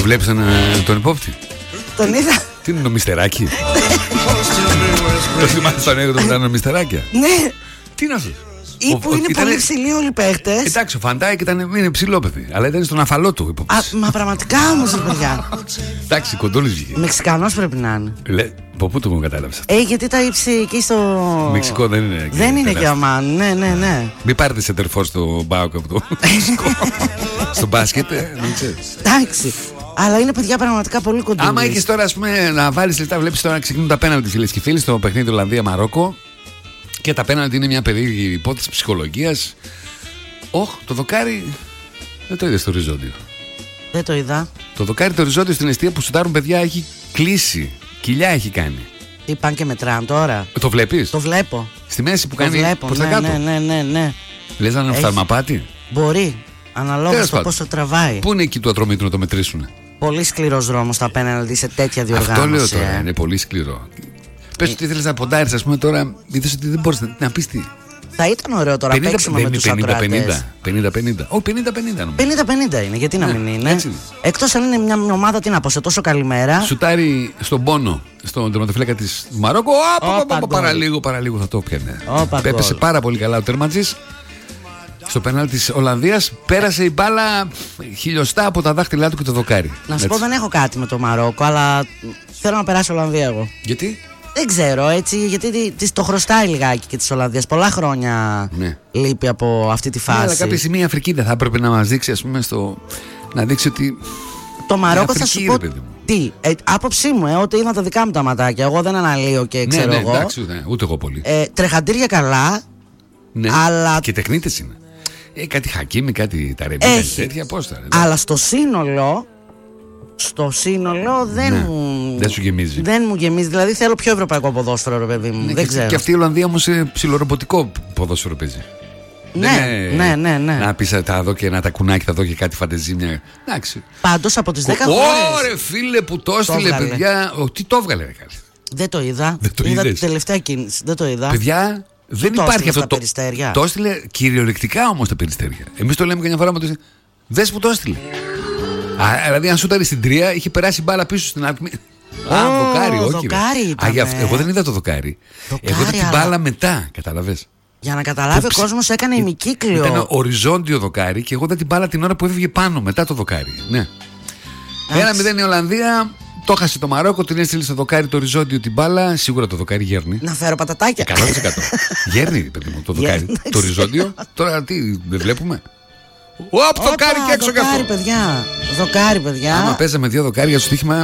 Το βλέπεις τον υπόπτη? Τον είδα. Τι είναι το μυστεράκι? Το θυμάσαι τον έργο του μυστεράκια? Ναι. Τι είναι αυτό? Που είναι πολύ ψηλοί όλοι οι παίχτες. Εντάξει, ο Φαντάικ είναι ψηλό παιδί, αλλά ήταν στον αφαλό του υπόπτης. Μα πραγματικά όμως, παιδιά. Εντάξει, κοντόλης βγήκε. Μεξικανός πρέπει να είναι. Από πού το κατάλαβες αυτό? Γιατί τα ύψη εκεί στο Μεξικό δεν είναι. Δεν είναι και αμάν. Ναι. Μην πάρετε σεντερφόρ στο Μπάουκ από το Μεξικό. Στο μπάσκετ, δεν ξέρεις. Εντάξει. Αλλά είναι παιδιά πραγματικά πολύ κοντά. Άμα έχεις τώρα, ας πούμε, να βάλεις λεφτά, βλέπεις τώρα να ξεκινούν τα πέναλτι, φίλες και φίλοι, στο παιχνίδι Ολλανδία-Μαρόκο. Και τα πέναλτι είναι μια περίεργη υπόθεση ψυχολογίας. Το δοκάρι. Δεν το είδες στο οριζόντιο? Δεν το είδα. Το δοκάρι το οριζόντιο στην εστία που σουτάρουν παιδιά έχει κλείσει. Κοιλιά έχει κάνει. Τι πάνε και μετράνε τώρα? Το βλέπεις? Το βλέπω. Στη μέση που κάνει προς τα ναι, κάτω. Ναι. Λες να είναι οφθαλμαπάτι? Μπορεί. Αναλόγως το πόσο τραβάει. Πού είναι εκεί του ατρομήτρου να το μετρήσουν? Πολύ σκληρός δρόμος τα απέναντι σε τέτοια διοργάνωση. Αυτό λέω τώρα. Είναι πολύ σκληρό. Πες ότι ήθελες να ποντάρεις, ας πούμε, τώρα είδες ότι δεν μπορείς να πεις τι. Θα ήταν ωραίο τώρα να παίξουμε με τους ακροατές. 50-50. Όχι, 50-50 νομίζω. 50-50 είναι, γιατί να μην είναι. Εκτός αν είναι μια ομάδα, τι να πω, σε τόσο καλημέρα. Σουτάρει στον πόνο, στον τερματοφύλακα της Μαρόκο. Παραλίγο θα το πιανε. Έπεσε πάρα πολύ καλά ο τερματζής. Στο πέναλ της Ολλανδίας πέρασε η μπάλα χιλιοστά από τα δάχτυλά του και το δοκάρι. Να σου πω, δεν έχω κάτι με το Μαρόκο, αλλά θέλω να περάσει η Ολλανδία εγώ. Γιατί? Δεν ξέρω, έτσι, γιατί της το χρωστάει λιγάκι και της Ολλανδίας. Πολλά χρόνια λείπει από αυτή τη φάση. Αλλά κάποια στιγμή η Αφρική δεν θα έπρεπε να μας δείξει, ας πούμε, να δείξει ότι. Το Μαρόκο θα σου πω. Τι, άποψή μου, ότι είδα τα δικά μου τα ματάκια. Εγώ δεν αναλύω και ξέρω εγώ. Εντάξει, ούτε εγώ πολύ. Τρεχαντήρια καλά. Ναι, αλλά. Και τεχνίτες είναι. Κάτι Χακίμι, κάτι Ταρεμπί, κάτι τέτοια. Πώς θα. Αλλά στο σύνολο δεν σου γεμίζει. Δεν μου γεμίζει. Δηλαδή θέλω πιο ευρωπαϊκό ποδόσφαιρο, ρε παιδί μου. Δεν ξέρω. Και αυτή η Ολλανδία όμως ψιλορομποτικό ποδόσφαιρο παίζει. Ναι. Να πεις θα δω και ένα τακουνάκι, θα δω και κάτι φαντεζίμια. Εντάξει. Πάντως από τις 10 χώρες. Ωρε φίλε που το έστειλε, παιδιά. Τι το έβγαλε, ρε καλή. Δεν το είδα. Είδα τη τελευταία κίνηση. Δεν το είδα. Παιδιά, δεν υπάρχει αυτό το. Το έστειλε κυριολεκτικά όμως τα περιστέρια. Εμείς το λέμε καμιά φορά. Δες που το έστειλε. Δηλαδή, αν σούταρε στην 3, είχε περάσει μπάλα πίσω στην άκρη. Δοκάρι, όχι. Εγώ δεν είδα το δοκάρι. Εγώ είδα την μπάλα μετά, κατάλαβες. Για να καταλάβει ο κόσμος, έκανε ημικύκλιο. Ήταν οριζόντιο δοκάρι και εγώ είδα την μπάλα την ώρα που έφευγε πάνω, μετά το δοκάρι. Ναι. 1-0 η Ολλανδία. Το χάσε το Μαρόκο, την έστειλε στο δοκάρι το οριζόντιο την μπάλα. Σίγουρα το δοκάρι γέρνει. Να φέρω πατατάκια. 100%. Γέρνει, παιδί μου, το δοκάρι. Το οριζόντιο. Τώρα τι, δεν βλέπουμε. Δοκάρι και έξω κι αυτό. Δοκάρι, παιδιά. Άμα παίζαμε 2 δοκάρια στο στοίχημα.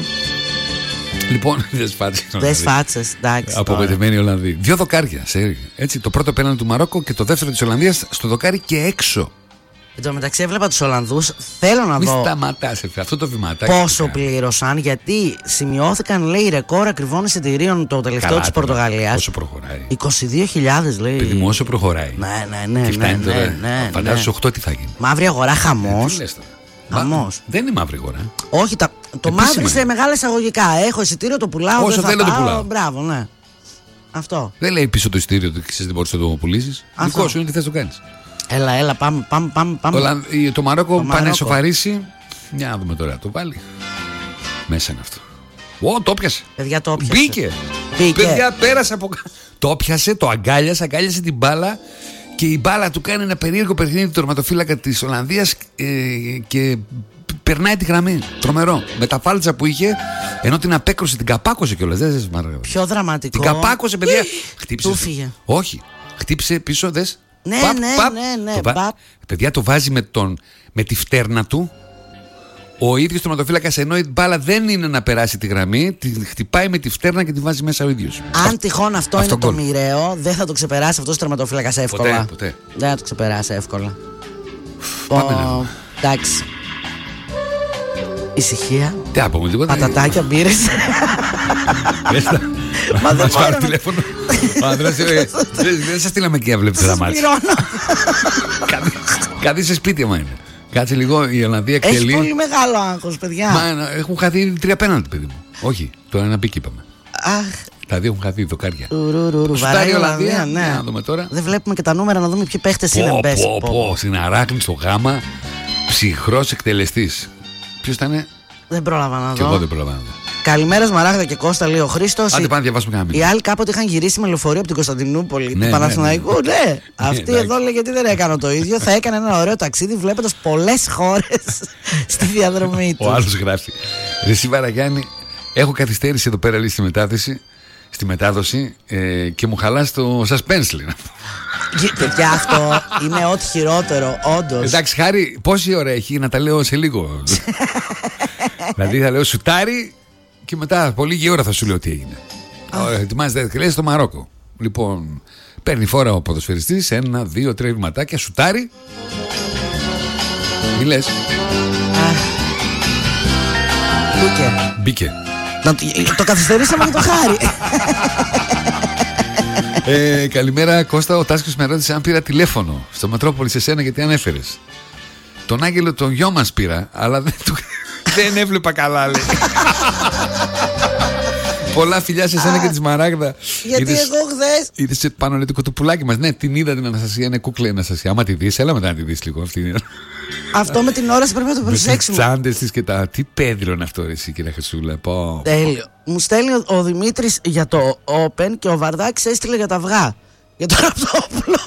Λοιπόν, δες φάτσες, εντάξει. Απογοητευμένοι Ολλανδοί. 2 δοκάρια, έτσι. Το πρώτο πέναλτι του Μαρόκο και το δεύτερο της Ολλανδίας στο δοκάρι και έξω. Εν τω μεταξύ έβλεπα τους Ολλανδούς. Θέλω να δω. Μη σταματάς αυτό το βηματάκι. Πόσο πλήρωσαν, γιατί σημειώθηκαν, λέει, ρεκόρ ακριβών εισιτηρίων το τελευταίο της Πορτογαλίας. Όσο προχωράει. 22.000 λέει. Παιδί μου, όσο προχωράει. Ναι. Και φτάνει τώρα. Φαντάζομαι 8 τι θα γίνει. Μαύρη αγορά, χαμός. Χαμός. Δεν είναι μαύρη αγορά. Όχι, το μαύρη σε μεγάλα εισαγωγικά. Έχω εισιτήριο, το πουλάω. Όσο θέλω το πουλάω. Μπράβο, ναι. Αυτό. Δεν λέει πίσω το εισιτήριο ότι ξέρεις δεν μπορείς να το πουλήσεις. Δικό σου είναι τι θες να το κάνεις. Έλα, πάμε. Το Μαρόκο πάει να ισοφαρίσει. Για να δούμε τώρα, το βάλει. Μέσα είναι αυτό. Το πιάσε. Παιδιά, το πιάσε. Μπήκε. Παιδιά, πέρασε από. Το πιάσε, το αγκάλιασε την μπάλα. Και η μπάλα του κάνει ένα περίεργο παιχνίδι του τερματοφύλακα της Ολλανδίας και περνάει τη γραμμή. Τρομερό. Με τα φάλτσα που είχε, ενώ την απέκρουσε, την καπάκωσε κιόλας. Πιο δραματικό. Την καπάκωσε, παιδιά. Χτύπησε. Του φύγε. Όχι. Χτύπησε πίσω, δες. Ναι. Παιδιά, το βάζει με τη φτέρνα του. Ο ίδιος τερματοφύλακας, ενώ η μπάλα δεν είναι να περάσει τη γραμμή, τη χτυπάει με τη φτέρνα και τη βάζει μέσα ο ίδιος. Αν τυχόν αυτό είναι το μοιραίο, δεν θα το ξεπεράσει αυτός ο τερματοφύλακας εύκολα. Ποτέ. Δεν θα το ξεπεράσει εύκολα. Εντάξει. Ησυχία. Τι να πούμε, τίποτα. Πατατάκια, μπύρες. Μα δεν πάρω τηλέφωνο. Δεν σας στείλαμε και έβλεψε τα μάτια. Κάτι σε σπίτι μου είναι. Κάτσε λίγο, η Ολλανδία εκτελεί. Έχει πολύ μεγάλο άγχος, παιδιά. Μα έχουν χαθεί 3 πέναλτι, παιδί μου. Όχι, το ένα μπήκε είπαμε. Τα 2 έχουν χαθεί δοκάρια. Βαράει η Ολλανδία, ναι. Να δούμε τώρα. Δεν βλέπουμε και τα νούμερα να δούμε ποιοι παίχτες είναι. Στην Αράχνη, στο Γάμα, ψυχρός εκτελεστής. Ποιος ήταν? Δεν πρόλαβα να δω. Και εγώ δεν πρόλαβα να δω. Καλημέρα Σμαράγδα και Κώστα, λέει ο Χρήστος. Άντε πάμε να διαβάσουμε κανένα. Οι άλλοι κάποτε είχαν γυρίσει με λεωφορείο από την Κωνσταντινούπολη, του Παναθηναϊκού. Ναι. Αυτή εδώ λέει γιατί δεν έκανα το ίδιο. Θα έκανε ένα ωραίο ταξίδι βλέποντας πολλές χώρες στη διαδρομή του. Ο άλλος γράφει. Εσύ Βαραγιάννη, έχω καθυστέρηση εδώ πέρα λέει στη μετάδοση και μου χαλάς το suspense. Και αυτό είναι ό,τι χειρότερο, όντως. Εντάξει, Χάρη, πόση ώρα έχει να τα λέω σε λίγο. Δηλαδή θα λέω σουτάρι και μετά πολύ λίγη ώρα θα σου λέω τι έγινε. Ετοιμάζεται και λέει στο Μαρόκο. Λοιπόν, παίρνει φόρα ο ποδοσφαιριστής, 1, 2, 3 βηματάκια, σουτάρι. Μη λες. Μπήκε. Το καθυστερήσαμε με το Χάρη. Καλημέρα Κώστα, ο Τάσκος με ρώτησε αν πήρα τηλέφωνο στο Μετρόπολη σε σένα γιατί ανέφερες. Τον Άγγελο τον γιο μας πήρα, αλλά δεν έβλεπα καλά λέει. Πολλά φιλιά σε σένα και τη Σμαράγδα. Γιατί εγώ χθες είδες πάνω λέει το κοτοπουλάκι μας. Ναι, την είδα την Αναστασία, είναι κούκλα η Αναστασία. Άμα τη δεις, έλα μετά να τη δεις λίγο αυτή. Αυτό με την όραση πρέπει να το προσέξουμε. Με τις τσάντες της και τα... Τι πέδιλο είναι αυτό εσύ κύριε Χρυσούλα. Τέλειο. Μου στέλνει ο Δημήτρης για το Open και ο Βαρδάκης έστειλε για τα αυγά. Για το Ραπτόπουλο.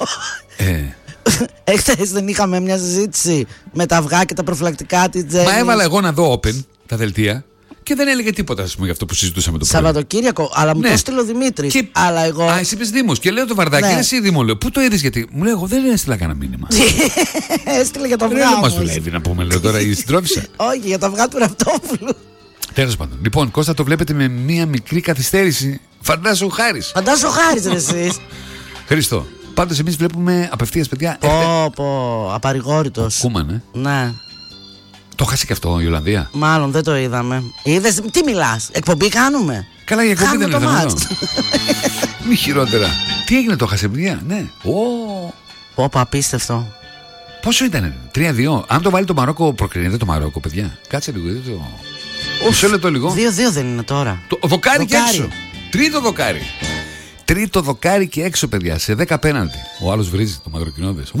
Εχθές δεν είχαμε μια συζήτηση με τα αυγά και τα προφυλακτικά της Τζέννης. Μα έβαλα εγώ να δω Open τα δελτία και δεν έλεγε τίποτα ας πούμε, για αυτό που συζητούσαμε το πρωί. Σαββατοκύριακο, αλλά μου το έστειλε ο Δημήτρης. Και... Αλλά εγώ... Α, εσύ είπες Δήμος και λέω το Βαρδάκι, εσύ Δήμο, λέω. Πού το είδες γιατί. Μου λέει, εγώ δεν έστειλα κανένα μήνυμα. Έστειλε για τα αυγά. Δεν μας δουλεύει να πούμε, λέω τώρα η συντρόφισσα. Όχι, για τα αυγά του Ραπτόπουλου. Τέλος πάντων. Λοιπόν, Κώστα, το βλέπετε με μία μικρή καθυστέρηση. Φαντάσου ο Χάρης. Φαντάσου ο Χάρης, ρε εσείς. Χριστό. Πάντως εμείς βλέπουμε απευθείας, παιδιά. Απαρηγόρητος. Κούμαν, Ναι. Το χάσει και αυτό η Ολλανδία. Μάλλον δεν το είδαμε. Είδες, τι μιλάς, εκπομπή κάνουμε. Καλά, η εκπομπή δεν είναι θέμα. Μη χειρότερα. Τι έγινε, το χάσε, παιδιά. Ναι. Πω, απίστευτο. Πόσο ήτανε, 3-2. Αν το βάλει το Μαρόκο, προκρίνεται το Μαρόκο, παιδιά. Κάτσε λίγο, είδε το. Μισό λεπτό λίγο. 2-2 δεν είναι τώρα. Το δοκάρι και έξω. Τρίτο δοκάρι. Τρίτο δοκάρι και έξω, παιδιά, σε 10 πέναλτι. Ο άλλος βρίζει το μαυροκοινώδες.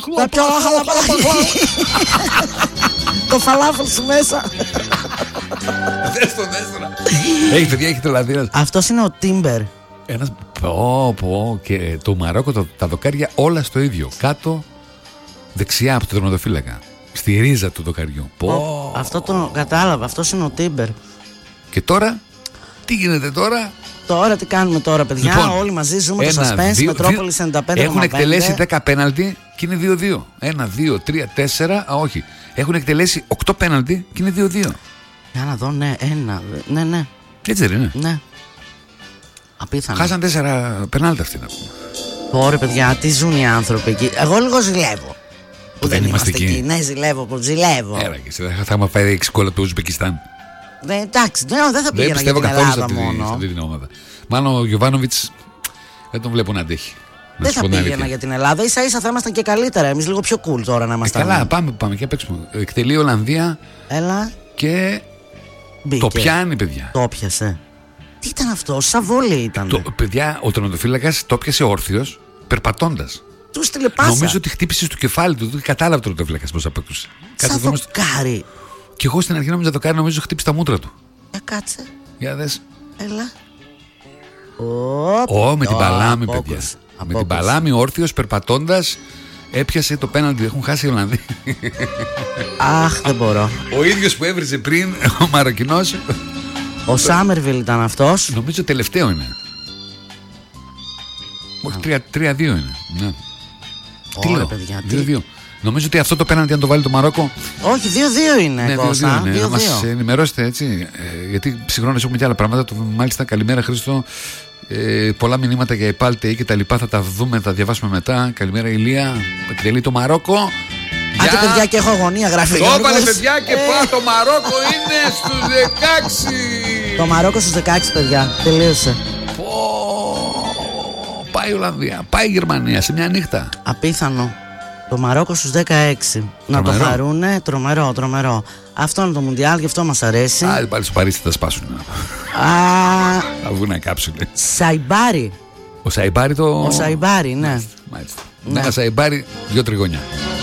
Το φαλάφελ σου μέσα. Δες το τώρα. Έχει, παιδιά, έχει τρελαδία. Αυτός είναι ο Τίμπερ. Ένας και το Μαρόκο τα δοκάρια όλα στο ίδιο. Κάτω δεξιά από το τερματοφύλακα. Στη ρίζα του δοκαριού. Αυτό το κατάλαβα, αυτός είναι ο Τίμπερ. Και τώρα, τι γίνεται τώρα? Τώρα τι κάνουμε τώρα, παιδιά? Λοιπόν, όλοι μαζί ζούμε το suspense. Μετρόπολης 95. Έχουν εκτελέσει 10 πέναλτι και είναι 2-2. 1, 2, 3, 4. Όχι. Έχουν εκτελέσει 8 πέναλτι και είναι 2-2. Για να δω, ναι, ναι. Έτσι δεν είναι? Ναι. Απίθανο. Χάσαν 4 πέναλτι αυτοί να πούμε. Ωραία, παιδιά, τι ζουν οι άνθρωποι εκεί. Εγώ λίγο ζηλεύω. Που δεν είμαστε εκεί. Ναι, ζηλεύω. Έλα και εσύ, θα μου φέρει 6 κόλλα του Ουσμπεκιστάν. Εντάξει, δεν θα πήγαινα για την Ελλάδα μόνο. Αυτή την ομάδα. Μάλλον ο Γιοβάνοβιτς δεν τον βλέπω να αντέχει. Δεν θα πήγαινα για την Ελλάδα. Ίσα-ίσα θα ήμασταν και καλύτερα. Εμείς λίγο πιο cool τώρα να είμαστε. Καλά, πάμε και παίξουμε. Εκτελεί η Ολλανδία. Έλα. Και μπήκε. Το πιάνει, παιδιά. Το πιάσε. Τι ήταν αυτό, σαν βόλεϊ ήταν. Παιδιά, ο τερματοφύλακας το πιάσε όρθιος περπατώντας. Του στείλε πάσα. Νομίζω ότι χτύπησε στο κεφάλι του. Δεν κατάλαβε το τερματοφύλακας πώς απέκτουσε. Σαν δοκάρι. Και εγώ στην αρχή νόμιζα το κάνει, νομίζω χτύπησε τα μούτρα του. Κάτσε. Για δες. Έλα. Με την παλάμη, παιδιά. Με την παλάμη όρθιος περπατώντας έπιασε το πέναλτι. Έχουν χάσει οι Ολλανδοί. Αχ, δεν μπορώ. Ο ίδιος που έβριζε πριν, ο Μαροκινός. Ο Σάμερβιλ ήταν αυτός. Νομίζω τελευταίο είναι. Όχι, 3-2 είναι. Ναι. Τι λέω, παιδιά, 2-2. Νομίζω ότι αυτό το πέναντι αν το βάλει το Μαρόκο. Όχι, 2-2 είναι. Ναι, 2-2 είναι. Να μας ενημερώσετε έτσι. Γιατί συγχρόνως έχουμε και άλλα πράγματα. Μάλιστα, καλημέρα Χρήστο. Πολλά μηνύματα για Επάλτε και τα λοιπά. Θα τα δούμε, θα τα διαβάσουμε μετά. Καλημέρα Ηλία. Εκτελεί το Μαρόκο. Άντε παιδιά, και έχω αγωνία, γράφει. Το έβαλε παιδιά και το Μαρόκο είναι στους 16. Το Μαρόκο στους 16, παιδιά. Τελείωσε. Πάει η Ολλανδία, πάει η Γερμανία σε μια νύχτα. Απίθανο. Το Μαρόκο στους 16. Να το χαρούνε, τρομερό. Αυτό είναι το Μουντιάλ, γι' αυτό μας αρέσει. Πάλι στο Παρίσι θα σπάσουν. Θα βγουν να κάψουν. Σαϊμπάρι. Ο Σαϊμπάρι Ο Σαϊμπάρι, ναι. Μάλιστα. Ναι, Σαϊμπάρι, 2 τριγωνιά.